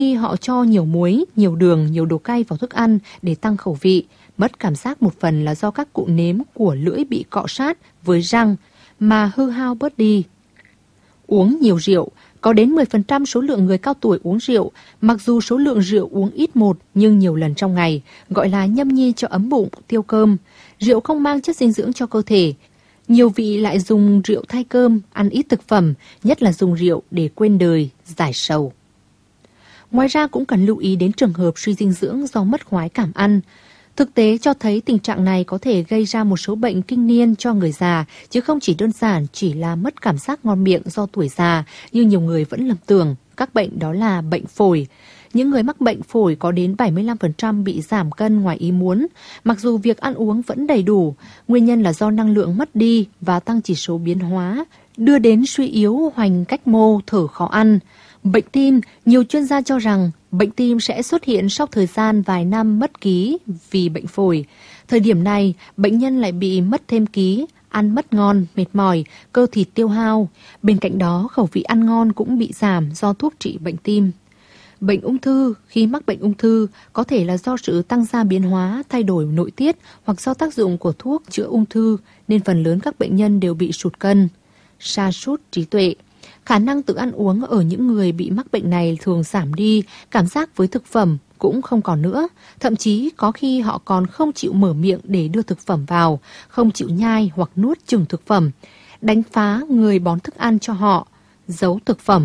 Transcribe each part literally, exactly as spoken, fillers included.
Khi họ cho nhiều muối, nhiều đường, nhiều đồ cay vào thức ăn để tăng khẩu vị, mất cảm giác một phần là do các cụ nếm của lưỡi bị cọ sát với răng mà hư hao bớt đi. Uống nhiều rượu. Có đến mười phần trăm số lượng người cao tuổi uống rượu, mặc dù số lượng rượu uống ít một nhưng nhiều lần trong ngày, gọi là nhâm nhi cho ấm bụng, tiêu cơm. Rượu không mang chất dinh dưỡng cho cơ thể. Nhiều vị lại dùng rượu thay cơm, ăn ít thực phẩm, nhất là dùng rượu để quên đời, giải sầu. Ngoài ra cũng cần lưu ý đến trường hợp suy dinh dưỡng do mất khoái cảm ăn. Thực tế cho thấy tình trạng này có thể gây ra một số bệnh kinh niên cho người già, chứ không chỉ đơn giản chỉ là mất cảm giác ngon miệng do tuổi già, như nhiều người vẫn lầm tưởng. Các bệnh đó là bệnh phổi. Những người mắc bệnh phổi có đến bảy mươi lăm phần trăm bị giảm cân ngoài ý muốn, mặc dù việc ăn uống vẫn đầy đủ. Nguyên nhân là do năng lượng mất đi và tăng chỉ số biến hóa, đưa đến suy yếu hoành cách mô, thở khó ăn. Bệnh tim, nhiều chuyên gia cho rằng bệnh tim sẽ xuất hiện sau thời gian vài năm mất ký vì bệnh phổi. Thời điểm này, bệnh nhân lại bị mất thêm ký, ăn mất ngon, mệt mỏi, cơ thịt tiêu hao. Bên cạnh đó, khẩu vị ăn ngon cũng bị giảm do thuốc trị bệnh tim. Bệnh ung thư, khi mắc bệnh ung thư, có thể là do sự tăng gia biến hóa, thay đổi nội tiết hoặc do tác dụng của thuốc chữa ung thư, nên phần lớn các bệnh nhân đều bị sụt cân. Sa sút trí tuệ. Khả năng tự ăn uống ở những người bị mắc bệnh này thường giảm đi, cảm giác với thực phẩm cũng không còn nữa. Thậm chí có khi họ còn không chịu mở miệng để đưa thực phẩm vào, không chịu nhai hoặc nuốt chửng thực phẩm, đánh phá người bón thức ăn cho họ, giấu thực phẩm.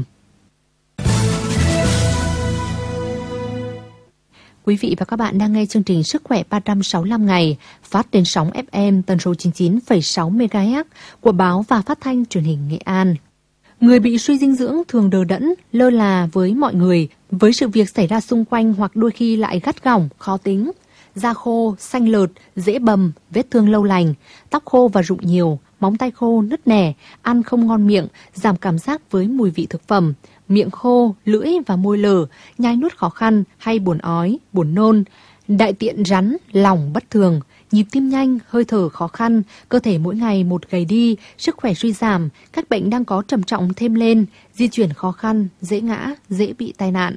Quý vị và các bạn đang nghe chương trình Sức khỏe ba trăm sáu mươi lăm ngày, phát trên sóng ép em tần số chín mươi chín phẩy sáu mê ga héc của báo và phát thanh truyền hình Nghệ An. Người bị suy dinh dưỡng thường đờ đẫn, lơ là với mọi người, với sự việc xảy ra xung quanh hoặc đôi khi lại gắt gỏng, khó tính. Da khô, xanh lợt, dễ bầm, vết thương lâu lành, tóc khô và rụng nhiều, móng tay khô, nứt nẻ, ăn không ngon miệng, giảm cảm giác với mùi vị thực phẩm, miệng khô, lưỡi và môi lở, nhai nuốt khó khăn hay buồn ói, buồn nôn, đại tiện rắn, lòng bất thường, nhịp tim nhanh, hơi thở khó khăn, cơ thể mỗi ngày một gầy đi, sức khỏe suy giảm, các bệnh đang có trầm trọng thêm lên, di chuyển khó khăn, dễ ngã, dễ bị tai nạn.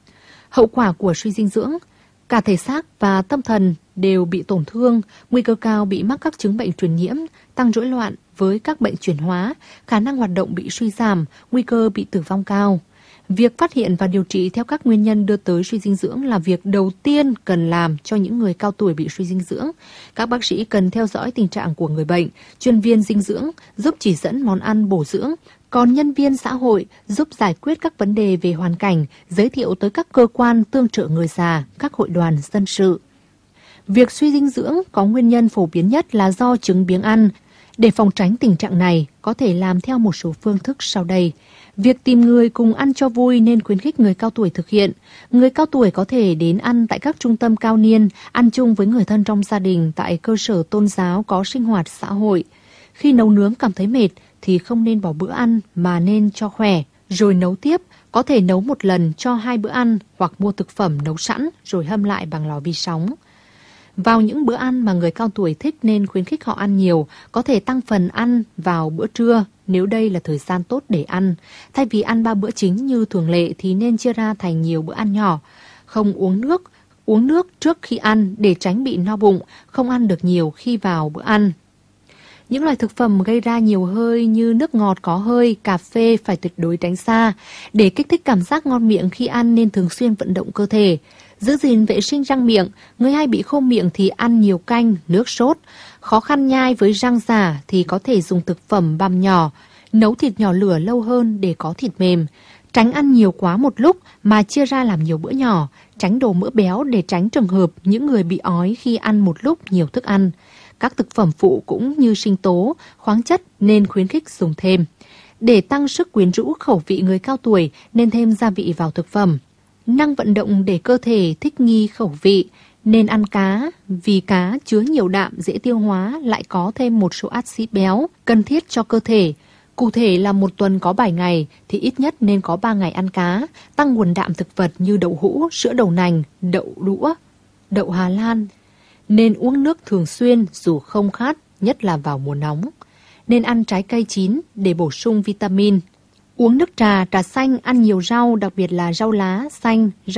Hậu quả của suy dinh dưỡng, cả thể xác và tâm thần đều bị tổn thương, nguy cơ cao bị mắc các chứng bệnh truyền nhiễm, tăng rối loạn với các bệnh chuyển hóa, khả năng hoạt động bị suy giảm, nguy cơ bị tử vong cao. Việc phát hiện và điều trị theo các nguyên nhân đưa tới suy dinh dưỡng là việc đầu tiên cần làm cho những người cao tuổi bị suy dinh dưỡng. Các bác sĩ cần theo dõi tình trạng của người bệnh, chuyên viên dinh dưỡng giúp chỉ dẫn món ăn bổ dưỡng, còn nhân viên xã hội giúp giải quyết các vấn đề về hoàn cảnh, giới thiệu tới các cơ quan tương trợ người già, các hội đoàn dân sự. Việc suy dinh dưỡng có nguyên nhân phổ biến nhất là do chứng biếng ăn. Để phòng tránh tình trạng này, có thể làm theo một số phương thức sau đây. Việc tìm người cùng ăn cho vui nên khuyến khích người cao tuổi thực hiện. Người cao tuổi có thể đến ăn tại các trung tâm cao niên, ăn chung với người thân trong gia đình tại cơ sở tôn giáo có sinh hoạt xã hội. Khi nấu nướng cảm thấy mệt thì không nên bỏ bữa ăn mà nên cho khỏe, rồi nấu tiếp. Có thể nấu một lần cho hai bữa ăn hoặc mua thực phẩm nấu sẵn rồi hâm lại bằng lò vi sóng. Vào những bữa ăn mà người cao tuổi thích nên khuyến khích họ ăn nhiều, có thể tăng phần ăn vào bữa trưa nếu đây là thời gian tốt để ăn. Thay vì ăn ba bữa chính như thường lệ thì nên chia ra thành nhiều bữa ăn nhỏ. Không uống nước, uống nước trước khi ăn để tránh bị no bụng, không ăn được nhiều khi vào bữa ăn. Những loại thực phẩm gây ra nhiều hơi như nước ngọt có hơi, cà phê phải tuyệt đối tránh xa. Để kích thích cảm giác ngon miệng khi ăn nên thường xuyên vận động cơ thể. Giữ gìn vệ sinh răng miệng, người hay bị khô miệng thì ăn nhiều canh, nước sốt. Khó khăn nhai với răng giả thì có thể dùng thực phẩm băm nhỏ, nấu thịt nhỏ lửa lâu hơn để có thịt mềm. Tránh ăn nhiều quá một lúc mà chia ra làm nhiều bữa nhỏ, tránh đồ mỡ béo để tránh trường hợp những người bị ói khi ăn một lúc nhiều thức ăn. Các thực phẩm phụ cũng như sinh tố, khoáng chất nên khuyến khích dùng thêm. Để tăng sức quyến rũ khẩu vị người cao tuổi nên thêm gia vị vào thực phẩm. Năng vận động để cơ thể thích nghi khẩu vị, nên ăn cá vì cá chứa nhiều đạm dễ tiêu hóa lại có thêm một số axit béo cần thiết cho cơ thể. Cụ thể là một tuần có bảy ngày thì ít nhất nên có ba ngày ăn cá, tăng nguồn đạm thực vật như đậu hũ, sữa đậu nành, đậu đũa, đậu Hà Lan. Nên uống nước thường xuyên dù không khát, nhất là vào mùa nóng. Nên ăn trái cây chín để bổ sung vitamin. Uống nước trà, trà xanh, ăn nhiều rau, đặc biệt là rau lá, xanh,